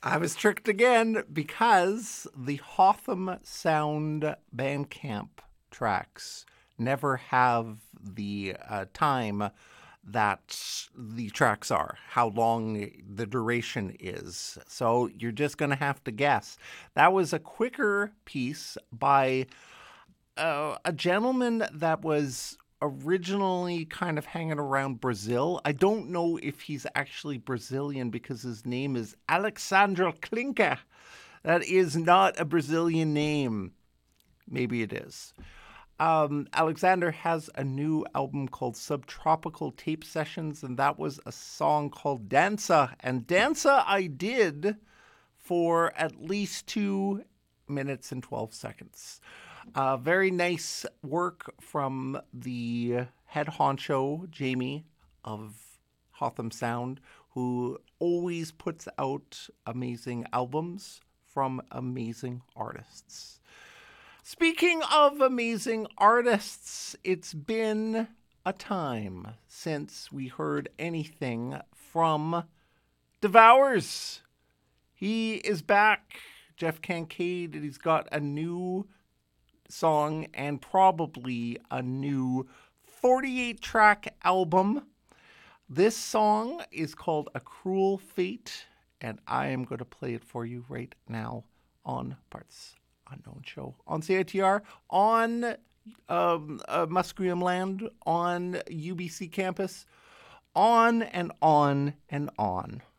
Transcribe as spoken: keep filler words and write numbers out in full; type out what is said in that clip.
I was tricked again because the Hotham Sound Bandcamp tracks never have the uh, time that the tracks are, how long the duration is. So you're just going to have to guess. That was a quicker piece by uh, a gentleman that was originally kind of hanging around Brazil. I don't know if he's actually Brazilian because his name is Alexandre Klinker. That is not a Brazilian name. Maybe it is. Um, Alexander has a new album called Subtropical Tape Sessions, and that was a song called Dança. And Dança I did for at least two minutes and twelve seconds. Uh, very nice work from the head honcho, Jamie, of Hotham Sound, who always puts out amazing albums from amazing artists. Speaking of amazing artists, it's been a time since we heard anything from Devours. He is back, Jeff Kincaid, and he's got a new song and probably a new forty-eight track album. This song is called A Cruel Fate, and I am going to play it for you right now on Parts Unknown Show on C I T R, on um, uh, Musqueam Land, on U B C campus, on and on and on.